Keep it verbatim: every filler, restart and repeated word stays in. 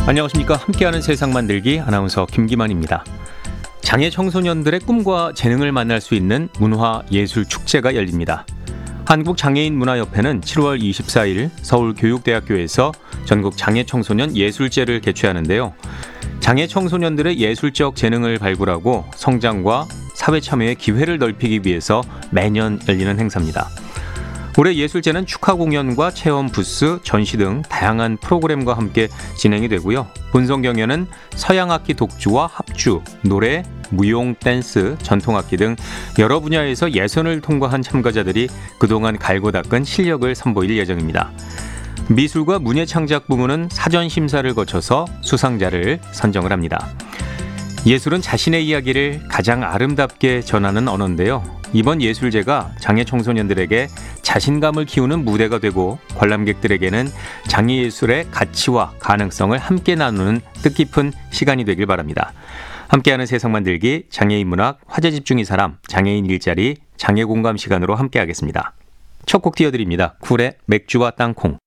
안녕하십니까. 함께하는 세상 만들기 아나운서 김기만입니다. 장애 청소년들의 꿈과 재능을 만날 수 있는 문화예술축제가 열립니다. 한국장애인문화협회는 칠월 이십사일 서울교육대학교에서 전국 장애청소년 예술제를 개최하는데요. 장애 청소년들의 예술적 재능을 발굴하고 성장과 사회 참여의 기회를 넓히기 위해서 매년 열리는 행사입니다. 올해 예술제는 축하 공연과 체험 부스, 전시 등 다양한 프로그램과 함께 진행이 되고요. 본선 경연은 서양악기 독주와 합주, 노래, 무용, 댄스, 전통악기 등 여러 분야에서 예선을 통과한 참가자들이 그동안 갈고 닦은 실력을 선보일 예정입니다. 미술과 문예창작 부문은 사전 심사를 거쳐서 수상자를 선정을 합니다. 예술은 자신의 이야기를 가장 아름답게 전하는 언어인데요. 이번 예술제가 장애 청소년들에게 자신감을 키우는 무대가 되고 관람객들에게는 장애예술의 가치와 가능성을 함께 나누는 뜻깊은 시간이 되길 바랍니다. 함께하는 세상 만들기 장애인 문학 화제 집중이 사람 장애인 일자리 장애 공감 시간으로 함께하겠습니다. 첫 곡 띄워드립니다. 쿨의 맥주와 땅콩.